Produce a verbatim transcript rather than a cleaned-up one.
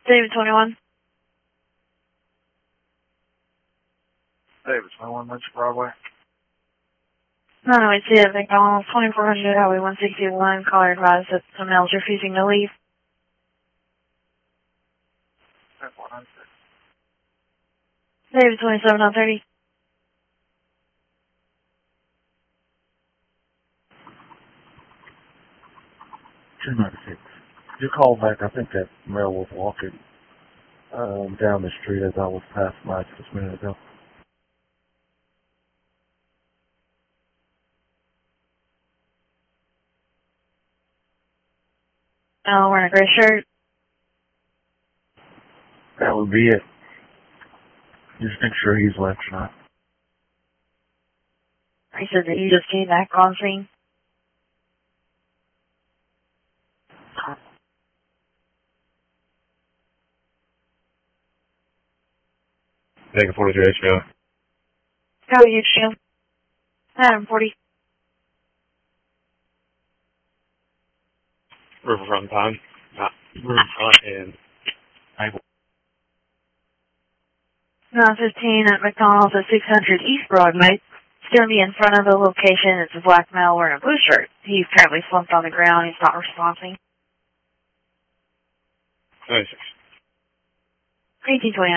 David twenty-one. David twenty-one, Lynch Broadway. No, no, it's it. McDonald's, twenty-four hundred, Highway one sixty-one. Caller advised that someone else refusing to leave. one hundred. David twenty-seven on thirty. two ninety-six. You called back. I think that male was walking um, down the street as I was passing by just a minute ago. Oh, wearing a gray shirt. That would be it. Just make sure he's left or not. He said that you just came back on scene. Take a forty-three H O. How are you, Jim? Adam forty. Riverfront time. Not Riverfront and Able. nine fifteen at McDonald's at six hundred East Broadway. He's going to be in front of the location. It's a black male wearing a blue shirt. He's apparently slumped on the ground. He's not responding. ninety-six. eighteen twenty.